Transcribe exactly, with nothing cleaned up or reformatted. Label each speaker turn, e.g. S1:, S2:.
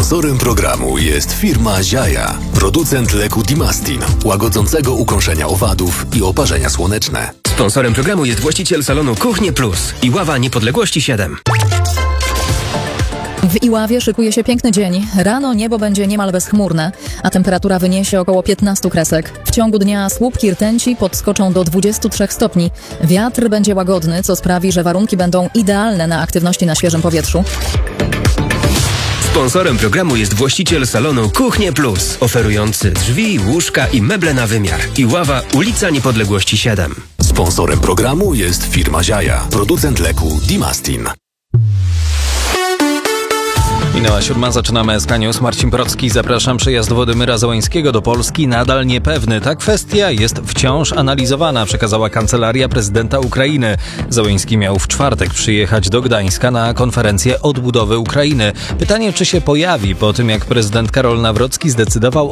S1: Sponsorem programu jest firma Ziaja, producent leku Dimastin, łagodzącego ukąszenia owadów i oparzenia słoneczne.
S2: Sponsorem programu jest właściciel salonu Kuchnie Plus Iława Niepodległości siedem.
S3: W Iławie szykuje się piękny dzień. Rano niebo będzie niemal bezchmurne, a temperatura wyniesie około piętnaście kresek. W ciągu dnia słupki rtęci podskoczą do dwudziestu trzech stopni. Wiatr będzie łagodny, co sprawi, że warunki będą idealne na aktywności na świeżym powietrzu.
S2: Sponsorem programu jest właściciel salonu Kuchnie Plus, oferujący drzwi, łóżka i meble na wymiar. Iława, ulica Niepodległości siedem.
S1: Sponsorem programu jest firma Ziaja, producent leku Dimastin.
S4: Minęła siódma, zaczynamy S K News. Marcin Porowski, zapraszam. Przyjazd Władimyra Zełańskiego do Polski nadal niepewny. Ta kwestia jest wciąż analizowana, przekazała Kancelaria Prezydenta Ukrainy. Zełański miał w czwartek przyjechać do Gdańska na konferencję odbudowy Ukrainy. Pytanie, czy się pojawi po tym, jak prezydent Karol Nawrocki zdecydował